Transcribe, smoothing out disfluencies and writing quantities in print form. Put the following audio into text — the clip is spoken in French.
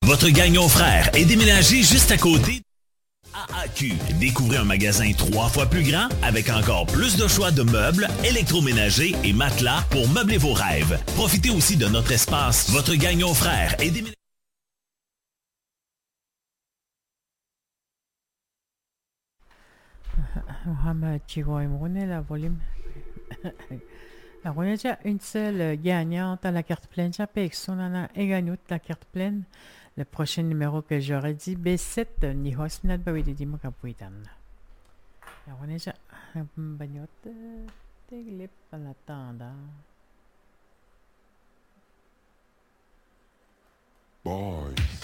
Votre Gagnon Frère est déménagé juste à côté AAQ. Découvrez un magasin 3 fois plus grand avec encore plus de choix de meubles, électroménagers et matelas pour meubler vos rêves. Profitez aussi de notre espace. Votre Gagnon Frère est déménagé. Mohamed Chigoy la volume. Alors, on a déjà une seule gagnante à la carte pleine. J'appelle on en a également la carte pleine. Le prochain numéro que j'aurais dit, B7, ni hosnad ba widi di mo kapuitan. Alors, on a déjà un bagnote. Teglip à la tanda. Boys.